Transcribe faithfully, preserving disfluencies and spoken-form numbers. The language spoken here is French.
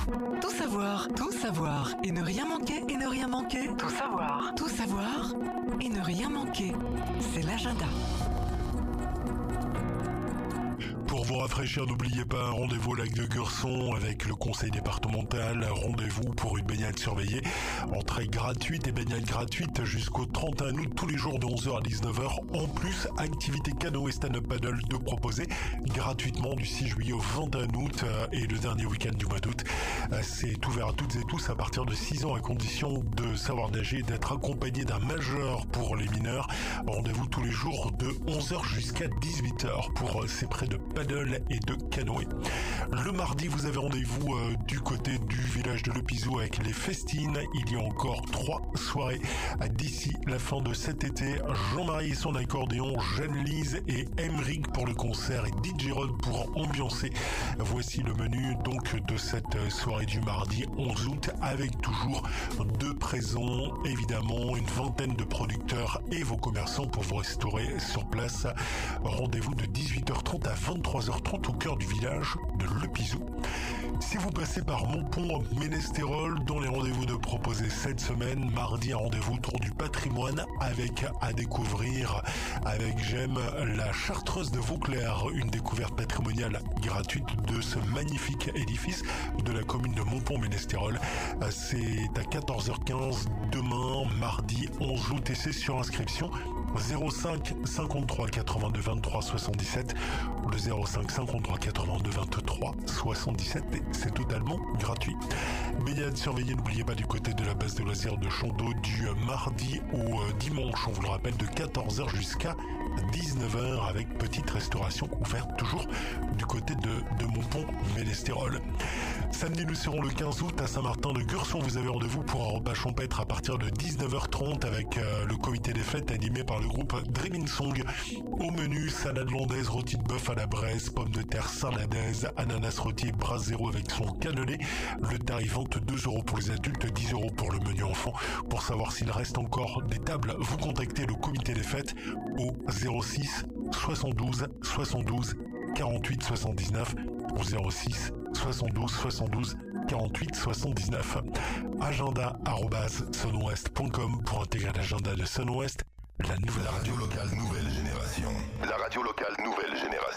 Tout savoir, tout savoir et ne rien manquer et ne rien manquer. Tout savoir, tout savoir et ne rien manquer. C'est l'agenda. Pour vous rafraîchir, n'oubliez pas un rendez-vous au lac de Gurson avec le conseil départemental. Rendez-vous pour une baignade surveillée. Entrée gratuite et baignade gratuite jusqu'au trente et un août, tous les jours de onze heures à dix-neuf heures. En plus, activité canoë stand-up paddle de proposer gratuitement du six juillet au vingt et un août et le dernier week-end du mois d'août. C'est ouvert à toutes et tous à partir de six ans à condition de savoir nager et d'être accompagné d'un majeur pour les mineurs. Rendez-vous tous les jours de onze heures jusqu'à dix-huit heures pour ces prêts de paddle et de canoë. Le mardi, vous avez rendez-vous euh, du côté du village de Lepizou avec les festines. Il y a encore trois soirées d'ici la fin de cet été. Jean-Marie et son accordéon, Jeanne-Lise et Emeric pour le concert et D J Rod pour ambiancer. Voici le menu donc de cette soirée du mardi onze août avec toujours deux présents, évidemment une vingtaine de producteurs et vos commerçants pour vous restaurer sur place. Rendez-vous de dix-huit heures trente à vingt-trois heures trente au cœur du village de Lepizou. Si vous passez par Montpont-Ménestérol, dans les rendez-vous de proposer cette semaine, mardi, un rendez-vous autour du patrimoine avec à découvrir avec J'aime la Chartreuse de Vauclair, une découverte patrimoniale gratuite de ce magnifique édifice de la commune de Montpont-Ménestérol. C'est à quatorze heures quinze demain, mardi onze août et c'est sur inscription zéro cinq cinquante-trois quatre-vingt-deux vingt-trois soixante-dix-sept ou le zéro cinq cinquante-trois quatre-vingt-deux vingt-trois soixante-dix-sept et c'est totalement gratuit. Baignade surveillée, n'oubliez pas du côté de la base de loisirs de Chandeau du mardi au dimanche, on vous le rappelle, de quatorze heures jusqu'à dix-neuf heures avec petite restauration ouverte toujours du côté de, de Montpont-Ménestérol. Samedi, nous serons le quinze août à Saint-Martin-de-Gurson. Vous avez rendez-vous pour un repas champêtre à partir de dix-neuf heures trente avec euh, le comité des fêtes animé par le groupe Dreaming Song. Au menu, salade landaise, rôti de bœuf à la braise, pommes de terre saladaise, ananas rôti et brasero avec son cannelé. Le tarif vingt-deux euros pour les adultes, dix euros pour le menu enfant. Pour savoir s'il reste encore des tables, vous contactez le comité des fêtes au zéro six soixante-douze soixante-douze quarante-huit soixante-dix-neuf ou zéro six soixante-douze soixante-douze quarante-huit soixante-dix-neuf. Agenda arobase sunwest point com pour intégrer l'agenda de Sunwest, la nouvelle la radio locale nouvelle génération. La radio locale nouvelle génération.